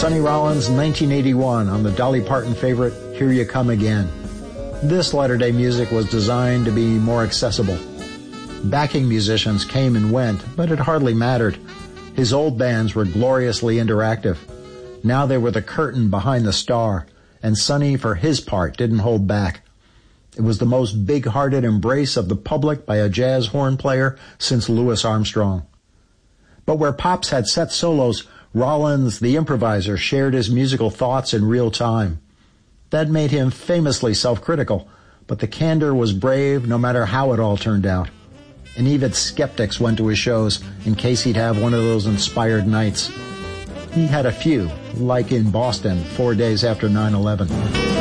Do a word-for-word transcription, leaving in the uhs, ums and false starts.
Sonny Rollins, nineteen eighty-one, on the Dolly Parton favorite, Here You Come Again. This latter-day music was designed to be more accessible. Backing musicians came and went, but it hardly mattered. His old bands were gloriously interactive. Now they were the curtain behind the star, and Sonny, for his part, didn't hold back. It was the most big-hearted embrace of the public by a jazz horn player since Louis Armstrong. But where Pops had set solos, Rollins, the improviser, shared his musical thoughts in real time. That made him famously self-critical, but the candor was brave no matter how it all turned out. And even skeptics went to his shows in case he'd have one of those inspired nights. He had a few, like in Boston four days after nine eleven.